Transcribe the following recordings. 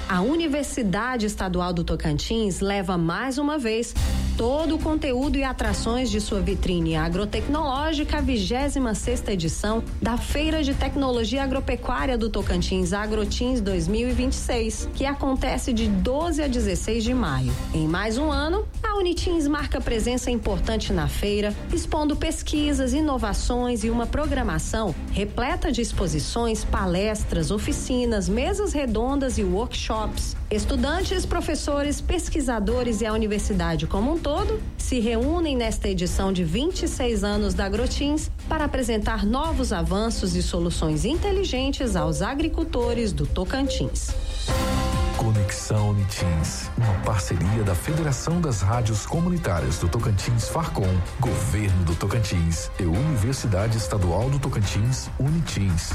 A Universidade Estadual do Tocantins leva mais uma vez todo o conteúdo e atrações de sua vitrine agrotecnológica à 26ª edição da Feira de Tecnologia Agropecuária do Tocantins, Agrotins 2026, que acontece de 12 a 16 de maio. Em mais um ano, a Unitins marca presença importante na feira, expondo pesquisas, inovações e uma programação repleta de exposições, palestras, oficinas, mesas redondas e workshops. Estudantes, professores, pesquisadores e a universidade como um todo se reúnem nesta edição de 26 anos da Agrotins para apresentar novos avanços e soluções inteligentes aos agricultores do Tocantins. Conexão Unitins, uma parceria da Federação das Rádios Comunitárias do Tocantins, Farcom, Governo do Tocantins e Universidade Estadual do Tocantins, Unitins.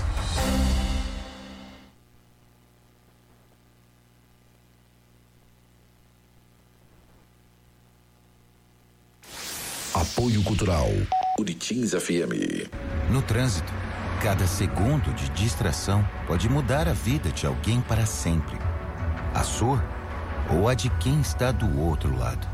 Apoio Cultural Unitins FM. No trânsito, cada segundo de distração pode mudar a vida de alguém para sempre. A sua ou a de quem está do outro lado.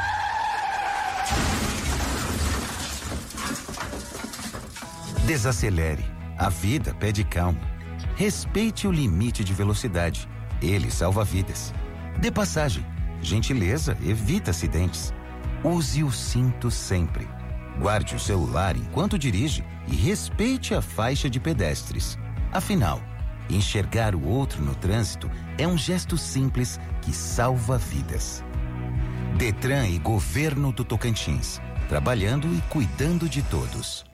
Desacelere. A vida pede calma. Respeite o limite de velocidade. Ele salva vidas. Dê passagem. Gentileza evita acidentes. Use o cinto sempre. Guarde o celular enquanto dirige e respeite a faixa de pedestres. Afinal, enxergar o outro no trânsito é um gesto simples que salva vidas. Detran e Governo do Tocantins, trabalhando e cuidando de todos.